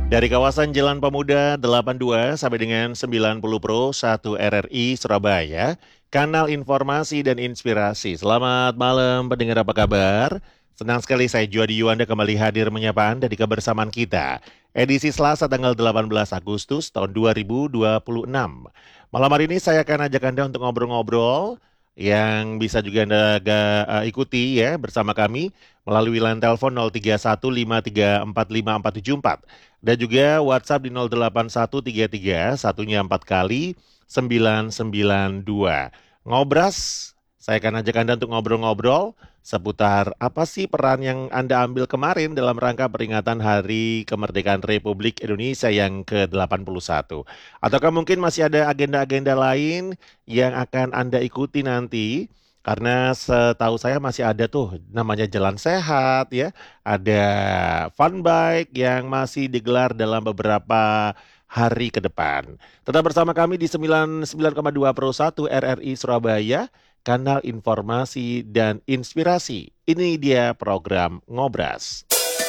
Dari kawasan Jalan Pemuda 82 sampai dengan 90 Pro 1 RRI Surabaya, kanal informasi dan inspirasi. Selamat malam pendengar, apa kabar? Senang sekali saya Juadi Yuanda kembali hadir menyapa Anda di kebersamaan kita. Edisi Selasa tanggal 18 Agustus tahun 2026. Malam hari ini saya akan ajak Anda untuk ngobrol-ngobrol yang bisa juga Anda ikuti ya bersama kami melalui line telepon 0315345474 dan juga WhatsApp di 08133 satunya 4 kali 992. Ngobras, saya akan ajak Anda untuk ngobrol-ngobrol seputar apa sih peran yang Anda ambil kemarin dalam rangka peringatan Hari Kemerdekaan Republik Indonesia yang ke-81. Ataukah mungkin masih ada agenda-agenda lain yang akan Anda ikuti nanti? Karena setahu saya masih ada tuh namanya Jalan Sehat ya, ada fun bike yang masih digelar dalam beberapa hari ke depan. Tetap bersama kami di 99,2 Pro 1 RRI Surabaya, kanal informasi dan inspirasi. Ini dia program Ngobras.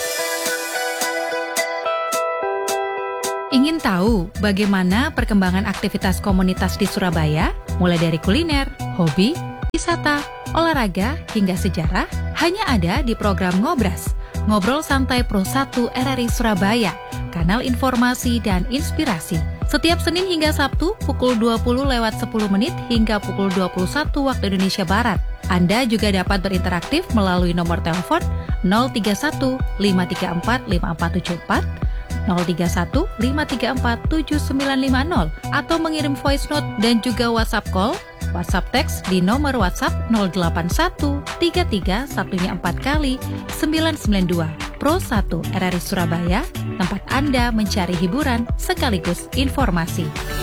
Ingin tahu bagaimana perkembangan aktivitas komunitas di Surabaya? Mulai dari kuliner, hobi, wisata, olahraga, hingga sejarah, hanya ada di program Ngobras. Ngobrol santai Pro 1 RRI Surabaya, kanal informasi dan inspirasi. Setiap Senin hingga Sabtu pukul 20 lewat 10 menit hingga pukul 21 waktu Indonesia Barat. Anda juga dapat berinteraktif melalui nomor telepon 031 534 5474, 031 534 7950 atau mengirim voice note dan juga WhatsApp call, WhatsApp teks di nomor WhatsApp 081 33 satunya 4 kali 992. Pro 1 RRI Surabaya, tempat Anda mencari hiburan sekaligus informasi.